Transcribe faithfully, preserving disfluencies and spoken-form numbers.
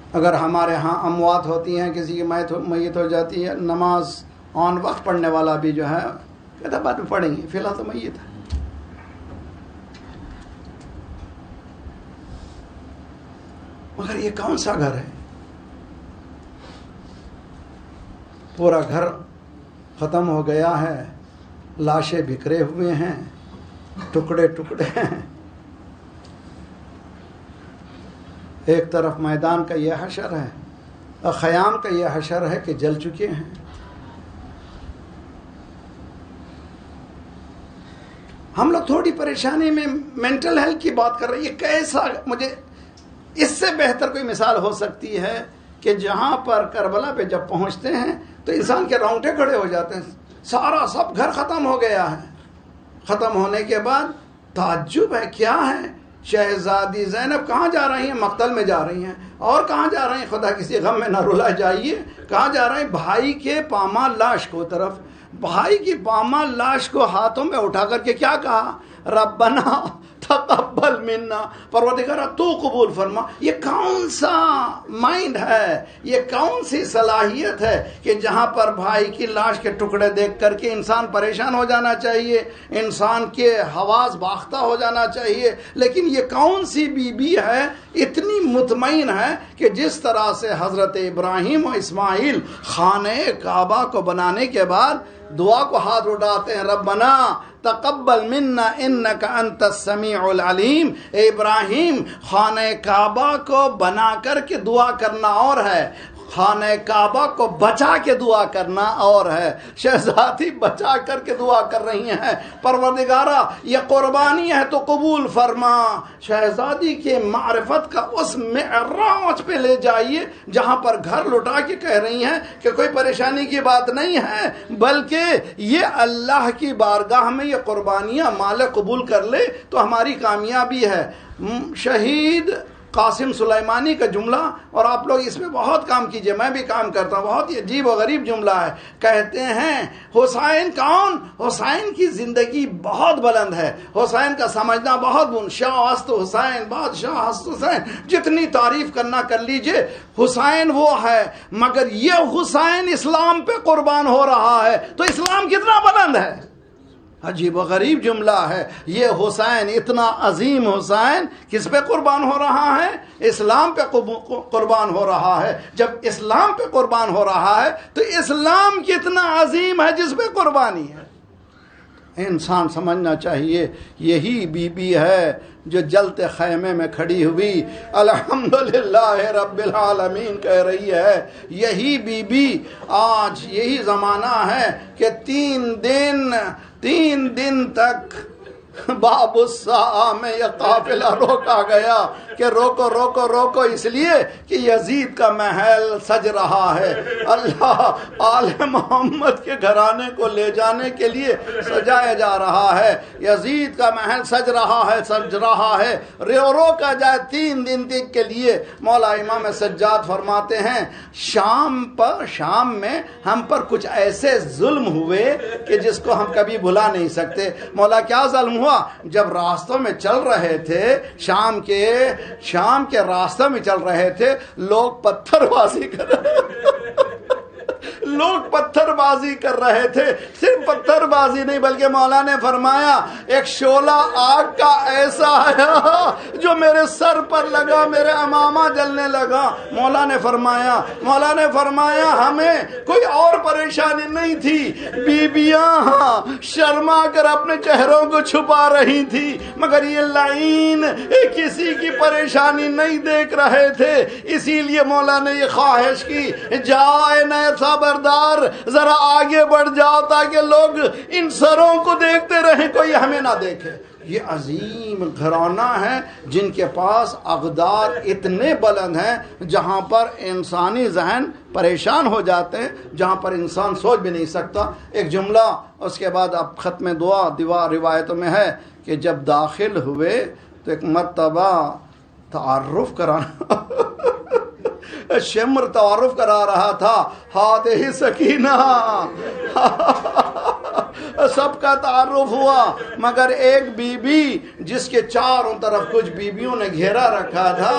اگر ہمارے ہاں اموات ہوتی ہیں، کسی کی میت میت ہو جاتی ہے، نماز آن وقت پڑھنے والا بھی جو ہے کہتا بعد میں پڑھیں گے، فی الحال تو میت ہے۔ مگر یہ کون سا گھر ہے؟ پورا گھر ختم ہو گیا ہے، لاشیں بکھرے ہوئے ہیں، ٹکڑے ٹکڑے ہیں۔ ایک طرف میدان کا یہ حشر ہے اور خیام کا یہ حشر ہے کہ جل چکے ہیں۔ ہم لوگ تھوڑی پریشانی میں مینٹل ہیلتھ کی بات کر رہے ہیں، یہ کیسا، مجھے اس سے بہتر کوئی مثال ہو سکتی ہے کہ جہاں پر کربلا پہ جب پہنچتے ہیں تو انسان کے رونگٹے کھڑے ہو جاتے ہیں، سارا سب گھر ختم ہو گیا ہے۔ ختم ہونے کے بعد تعجب ہے، کیا ہے؟ شہزادی زینب کہاں جا رہی ہیں؟ مقتل میں جا رہی ہیں۔ اور کہاں جا رہی ہیں؟ خدا کسی غم میں نہ رلا جائیے۔ کہاں جا رہے ہیں؟ بھائی کے پامال لاش کو طرف، بھائی کی پامال لاش کو ہاتھوں میں اٹھا کر کے کیا کہا؟ ربنا تقبل منا، پروردگار تو قبول فرما۔ یہ کون سا مائنڈ ہے، یہ کون سی صلاحیت ہے کہ جہاں پر بھائی کی لاش کے ٹکڑے دیکھ کر کے انسان پریشان ہو جانا چاہیے، انسان کے حواس باختہ ہو جانا چاہیے، لیکن یہ کون سی بی بی ہے اتنی مطمئن ہے کہ جس طرح سے حضرت ابراہیم و اسماعیل خانہ کعبہ کو بنانے کے بعد دعا کو ہاتھ اٹھاتے ہیں، ربنا تقبل منا انک انت السمیع العلیم۔ اے ابراہیم، خانہ کعبہ کو بنا کر کے دعا کرنا اور ہے، خانہ کعبہ کو بچا کے دعا کرنا اور ہے۔ شہزادی بچا کر کے دعا کر رہی ہیں، پروردگارا یہ قربانی ہے تو قبول فرما۔ شہزادی کے معرفت کا اس معراج پہ لے جائیے جہاں پر گھر لٹا کے کہہ رہی ہیں کہ کوئی پریشانی کی بات نہیں ہے، بلکہ یہ اللہ کی بارگاہ میں یہ قربانیاں مالک قبول کر لے تو ہماری کامیابی ہے۔ شہید قاسم سلیمانی کا جملہ، اور آپ لوگ اس میں بہت کام کیجئے، میں بھی کام کرتا ہوں، بہت ہی عجیب و غریب جملہ ہے۔ کہتے ہیں حسین کون؟ حسین کی زندگی بہت بلند ہے، حسین کا سمجھنا بہت بلند، شاہ ہست حسین، بادشاہ ہست حسین، جتنی تعریف کرنا کر لیجئے، حسین وہ ہے، مگر یہ حسین اسلام پہ قربان ہو رہا ہے تو اسلام کتنا بلند ہے۔ عجیب و غریب جملہ ہے، یہ حسین اتنا عظیم حسین کس پہ قربان ہو رہا ہے؟ اسلام پہ قربان ہو رہا ہے۔ جب اسلام پہ قربان ہو رہا ہے تو اسلام کتنا عظیم ہے جس پہ قربانی ہے۔ انسان سمجھنا چاہیے یہی بی بی ہے جو جلتے خیمے میں کھڑی ہوئی الحمدللہ رب العالمین کہہ رہی ہے۔ یہی بی بی آج یہی زمانہ ہے کہ تین دن تین دن تک باب الساعہ میں یہ قافلہ روکا گیا کہ روکو روکو روکو، اس لیے کہ یزید کا محل سج رہا ہے۔ اللہ آل محمد کے گھرانے کو لے جانے کے لیے سجایا جا رہا ہے، یزید کا محل سج رہا ہے سج رہا ہے رو روکا جائے تین دن تک کے لیے۔ مولا امام سجاد فرماتے ہیں شام پر شام میں ہم پر کچھ ایسے ظلم ہوئے کہ جس کو ہم کبھی بھلا نہیں سکتے۔ مولا کیا ظلم ہوا؟ جب راستوں میں چل رہے تھے، شام کے شام کے راستوں میں چل رہے تھے، لوگ پتھر بازی کر رہے لوگ پتھر بازی کر رہے تھے، صرف پتھر بازی نہیں بلکہ مولا نے فرمایا ایک شعلہ آگ کا ایسا آیا جو میرے سر پر لگا، میرے امامہ جلنے لگا۔ مولا نے فرمایا مولا نے فرمایا ہمیں کوئی اور پریشانی نہیں تھی، بیبیاں شرما کر اپنے چہروں کو چھپا رہی تھی، مگر یہ لعین کسی کی پریشانی نہیں دیکھ رہے تھے، اسی لیے مولا نے یہ خواہش کی جائے نئے خبردار ذرا آگے بڑھ جاؤ تاکہ لوگ ان سروں کو دیکھتے رہیں، کوئی ہمیں نہ دیکھے۔ یہ عظیم گھرانہ ہے جن کے پاس اقدار اتنے بلند ہیں جہاں پر انسانی ذہن پریشان ہو جاتے ہیں، جہاں پر انسان سوچ بھی نہیں سکتا۔ ایک جملہ اس کے بعد اب ختم دعا دیوار روایتوں میں ہے کہ جب داخل ہوئے تو ایک مرتبہ تعارف کرانا شمر تعارف کرا رہا تھا، ہاتھ ہی سکینہ سب کا تعارف ہوا، مگر ایک بی بی جس کے چاروں طرف کچھ بیویوں نے گھیرا رکھا تھا